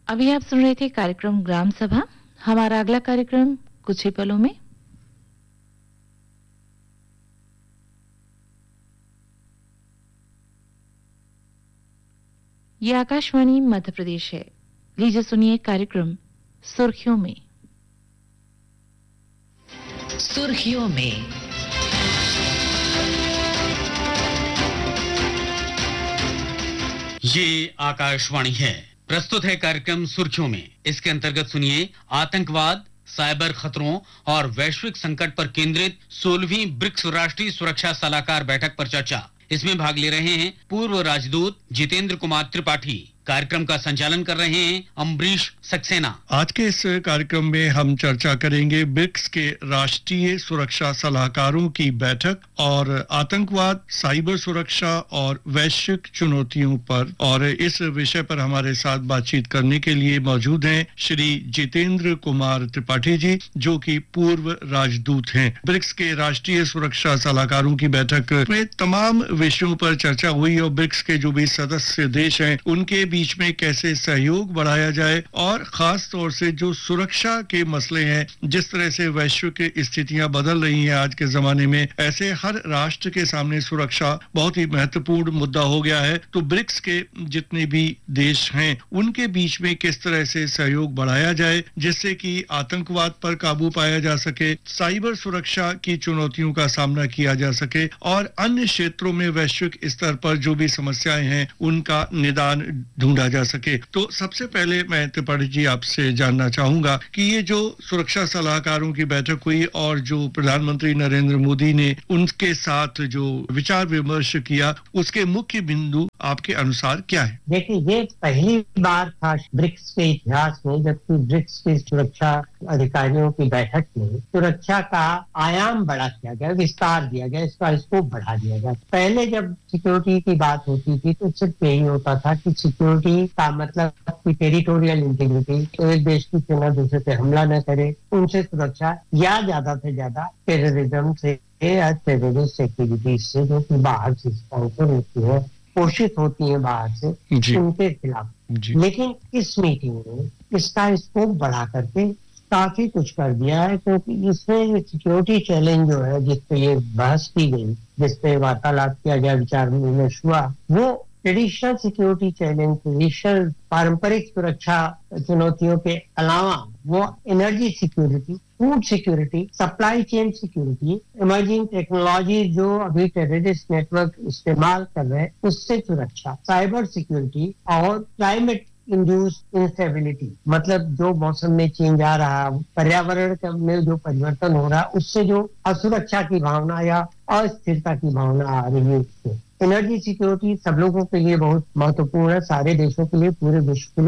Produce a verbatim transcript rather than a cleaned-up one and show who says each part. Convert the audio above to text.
Speaker 1: अभी आप सुन रहे थे कार्यक्रम ग्राम सभा। हमारा अगला कार्यक्रम कुछ ही पलों में। ये आकाशवाणी मध्य प्रदेश है। लीजिए सुनिए कार्यक्रम सुर्खियों में।
Speaker 2: सुर्खियों में
Speaker 3: ये आकाशवाणी है। प्रस्तुत है कार्यक्रम सुर्खियों में। इसके अंतर्गत सुनिए आतंकवाद, साइबर खतरों और वैश्विक संकट पर केंद्रित सोलहवीं ब्रिक्स राष्ट्रीय सुरक्षा सलाहकार बैठक पर चर्चा। इसमें भाग ले रहे हैं पूर्व राजदूत जितेंद्र कुमार त्रिपाठी। कार्यक्रम का संचालन कर रहे हैं अम्बरीश सक्सेना।
Speaker 4: आज के इस कार्यक्रम में हम चर्चा करेंगे ब्रिक्स के राष्ट्रीय सुरक्षा सलाहकारों की बैठक और आतंकवाद, साइबर सुरक्षा और वैश्विक चुनौतियों पर। और इस विषय पर हमारे साथ बातचीत करने के लिए मौजूद हैं श्री जितेंद्र कुमार त्रिपाठी जी, जो कि पूर्व राजदूत हैं। ब्रिक्स के राष्ट्रीय सुरक्षा सलाहकारों की बैठक में तमाम विषयों पर चर्चा हुई और ब्रिक्स के जो भी सदस्य देश हैं उनके बीच में कैसे सहयोग बढ़ाया जाए और खास तौर से जो सुरक्षा के मसले हैं, जिस तरह से वैश्विक स्थितियां बदल रही हैं आज के जमाने में, ऐसे हर राष्ट्र के सामने सुरक्षा बहुत ही महत्वपूर्ण मुद्दा हो गया है। तो ब्रिक्स के जितने भी देश हैं उनके बीच में किस तरह से सहयोग बढ़ाया जाए जिससे कि आतंकवाद पर काबू पाया जा सके, साइबर सुरक्षा की चुनौतियों का सामना किया जा सके और अन्य क्षेत्रों में वैश्विक स्तर पर जो भी समस्याएं हैं उनका निदान ढूंढा जा सके। तो सबसे पहले मैं त्रिपाठी जी आपसे जानना चाहूंगा कि ये जो सुरक्षा सलाहकारों की बैठक हुई और जो प्रधानमंत्री नरेंद्र मोदी ने उनके साथ जो विचार विमर्श किया, उसके मुख्य बिंदु आपके अनुसार क्या है?
Speaker 5: देखिए, ये पहली बार था ब्रिक्स के इतिहास में जबकि ब्रिक्स की सुरक्षा अधिकारियों की बैठक में सुरक्षा का आयाम बढ़ा दिया गया, विस्तार दिया गया, इसका स्कोप बढ़ा दिया गया। पहले जब सिक्योरिटी की बात होती थी तो सिर्फ यही होता था कि सिक्योरिटी का मतलब कि टेरिटोरियल इंटीग्रिटी, तो एक देश की सेना दूसरे पे हमला न करे, उनसे सुरक्षा, या ज्यादा से ज्यादा टेररिज्म से या टेररिस्ट एक्टिविटीज से जो कि बाहर से स्पॉन्सर होती है, पोषित होती है बाहर से, उनके खिलाफ। लेकिन इस मीटिंग में इसका स्कोप बढ़ा करके काफी कुछ कर दिया है, क्योंकि तो इसमें सिक्योरिटी चैलेंज जो है जिसपे ये बहस की गई, जिसपे वार्तालाप किया गया, विचार विमर्श हुआ, वो ट्रेडिशनल सिक्योरिटी चैलेंज, ट्रेडिशनल पारंपरिक सुरक्षा चुनौतियों के अलावा वो energy security, food security, supply chain security, emerging technology जो अभी टेररिस्ट नेटवर्क इस्तेमाल कर रहे हैं उससे सुरक्षा, साइबर सिक्योरिटी और क्लाइमेट इंड्यूस्ड इंस्टेबिलिटी, मतलब जो मौसम में चेंज आ रहा, पर्यावरण में जो परिवर्तन हो रहा, उससे जो असुरक्षा की भावना या अस्थिरता की भावना आ रही है उससे। एनर्जी सिक्योरिटी सब लोगों के लिए बहुत महत्वपूर्ण है, सारे देशों के लिए, पूरे विश्व के लिए।